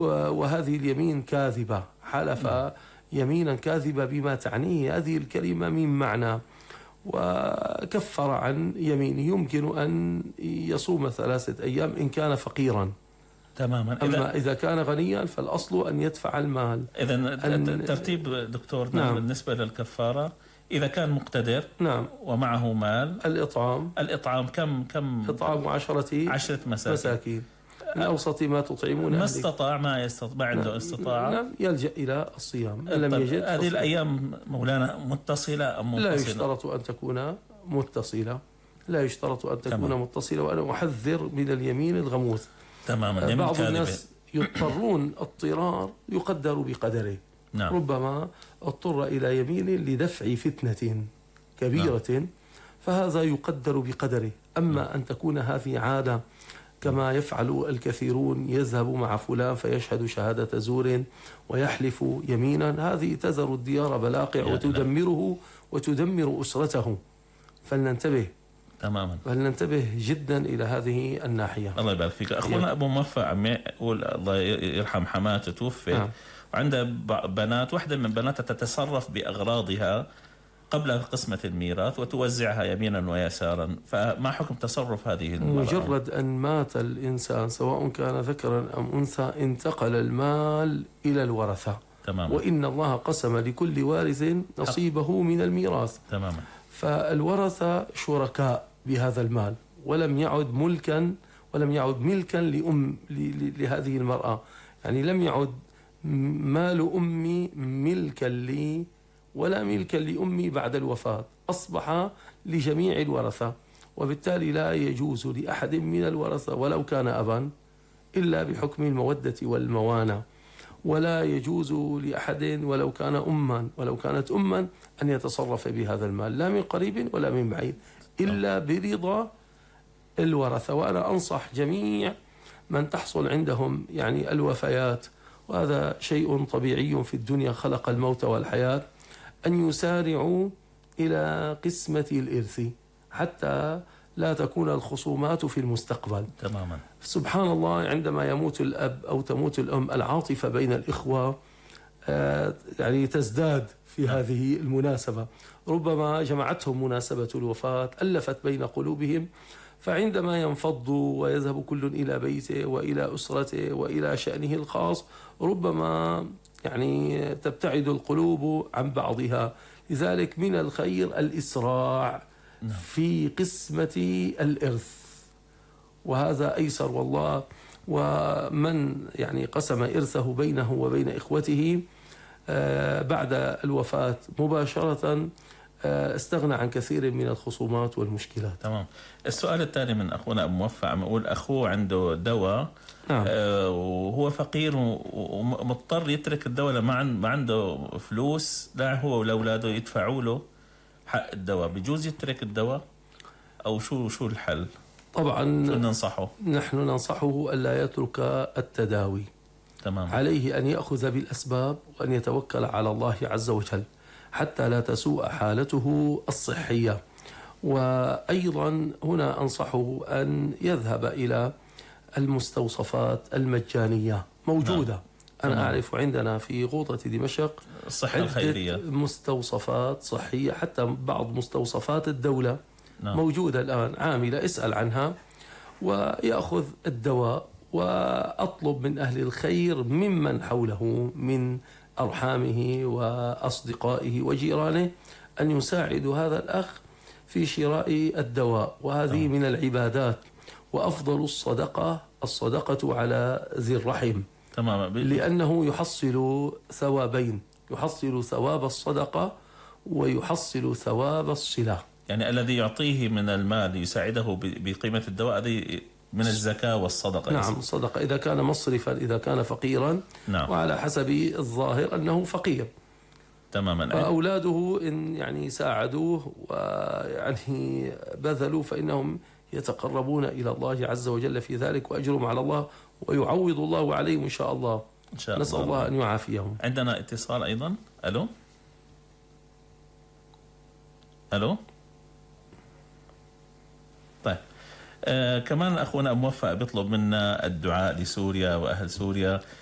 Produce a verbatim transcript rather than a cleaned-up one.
وهذه اليمين كاذبة، حلف يمينا كاذبة بما تعنيه هذه الكلمة من معنى، وكفر عن يمينه. يمكن أن يصوم ثلاثة أيام إن كان فقيرا تماما. أما إذا كان غنيا فالأصل أن يدفع المال. إذا الترتيب دكتور نعم. بالنسبة للكفارة إذا كان مقتدر نعم ومعه مال الإطعام الإطعام كم كم إطعام عشرة عشرة مساكين, مساكين. من أوسط ما تطعمون ما استطاع ما يستطيع ما عنده استطاعة نعم يلجأ إلى الصيام. لم يجد هذه الأيام مولانا متصلة أم منفصلة؟ لا يشترط أن تكون متصلة لا يشترط أن تكون تمام. متصلة. وأنا أحذر من اليمين الغموس تماما. بعض الناس يضطرون اضطرار يقدر بقدره. نعم. ربما اضطر إلى يمين لدفع فتنة كبيرة نعم. فهذا يقدر بقدره. أما نعم. أن تكون هذه عادة كما يفعل الكثيرون، يذهب مع فلان فيشهد شهادة زور ويحلف يمينا، هذه تذر الديار بلاقع وتدمره وتدمر أسرته. فلننتبه تماما فلننتبه جدا إلى هذه الناحية. الله يبارك فيك. أخونا أبو موفى عم يقول الله يرحم حماته توفي نعم. وعنده بنات، واحدة من بناتها تتصرف بأغراضها قبل قسمة الميراث وتوزعها يمينا ويسارا، فما حكم تصرف هذه المرأة؟ مجرد أن مات الإنسان سواء كان ذكرا أم أنثى انتقل المال إلى الورثة تماما. وإن الله قسم لكل وارث نصيبه من الميراث تماما. فالورثة شركاء بهذا المال، ولم يعد ملكا ولم يعد ملكا لأم لهذه المرأة. يعني لم يعد مال أمي ملكا لي ولا ملكا لأمي بعد الوفاة، أصبح لجميع الورثة، وبالتالي لا يجوز لأحد من الورثة ولو كان أبا إلا بحكم المودة والموانة، ولا يجوز لأحد ولو كان أما ولو كانت أما أن يتصرف بهذا المال لا من قريب ولا من بعيد إلا برضا الورثة. وأنا أنصح جميع من تحصل عندهم يعني الوفيات، وهذا شيء طبيعي في الدنيا، خلق الموت والحياة، أن يسارعوا إلى قسمة الإرث حتى لا تكون الخصومات في المستقبل. تماما. سبحان الله، عندما يموت الأب أو تموت الأم العاطفة بين الإخوة آه يعني تزداد في نعم. هذه المناسبة، ربما جمعتهم مناسبة الوفاة، ألفت بين قلوبهم، فعندما ينفضوا ويذهب كل إلى بيته وإلى أسرته وإلى شأنه الخاص ربما يعني تبتعد القلوب عن بعضها. لذلك من الخير الإسراع نعم. في قسمة الإرث، وهذا أيسر والله. ومن يعني قسم إرثه بينه وبين إخوته بعد الوفاة مباشرة استغنى عن كثير من الخصومات والمشكلات. تمام. السؤال الثاني من أخونا أبو موفى عم يقول أخوه عنده دواء نعم. آه وهو فقير ومضطر يترك الدواء، ما عنده فلوس لا هو ولا أولاده يدفعوا له حق الدواء، بجوز يترك الدواء أو شو شو الحل؟ طبعا شو ننصحه؟ نحن ننصحه ألا يترك التداوي. تمام. عليه أن يأخذ بالأسباب وأن يتوكل على الله عز وجل حتى لا تسوء حالته الصحية. وأيضا هنا أنصحه أن يذهب إلى المستوصفات المجانية موجودة. نعم. أنا نعم. أعرف عندنا في غوطة دمشق الصحة الخيرية مستوصفات صحية، حتى بعض مستوصفات الدولة نعم. موجودة الآن عاملة، اسأل عنها ويأخذ الدواء. وأطلب من أهل الخير ممن حوله من أرحامه وأصدقائه وجيرانه أن يساعدوا هذا الأخ في شراء الدواء، وهذه من العبادات، وأفضل الصدقة الصدقة على ذي الرحم. تماما. لأنه يحصل ثوابين، يحصل ثواب الصدقة ويحصل ثواب الصلة. يعني الذي يعطيه من المال يساعده بقيمة الدواء هذه من الزكاة والصدقة. نعم الصدقة إذا كان مصرفا، إذا كان فقيرا. نعم. وعلى حسب الظاهر أنه فقير. تماما. فأولاده إن يعني ساعدوه ويعني بذلوا فإنهم يتقربون إلى الله عز وجل في ذلك، وأجرهم على الله ويعوض الله عليهم إن شاء الله. إن شاء الله. نسأل الله أن يعافيهم. عندنا اتصال أيضا. ألو ألو طيب. آه كمان أخونا موفق بيطلب منا الدعاء لسوريا وأهل سوريا.